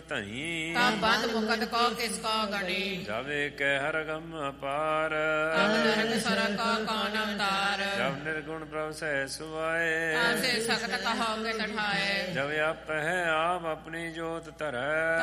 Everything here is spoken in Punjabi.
ਧਈ। ਤਬ ਬੰਦ ਮੁਕਤ ਕੋ ਕਿਸ ਕੋ ਗਣੀ। ਜਬ ਏਕੈ ਹਰ ਗਮ ਅਪਾਰ। ਤਬ ਨਰਕ ਸਰਕ ਕੋ ਕੌਣ ਅਵਤਾਰ। ਜਬ ਨਿਰਗੁਣ ਪ੍ਰਭ ਸਹਿ ਸੁਆਏ। ਤਾਸੇ ਸਖਤ ਕਹੋ ਕਿਤ ਠਾਏ। ਜਬ ਆਪਹਿ ਆਪ ਆਪਣੀ ਜੋਤ ਧਰੈ।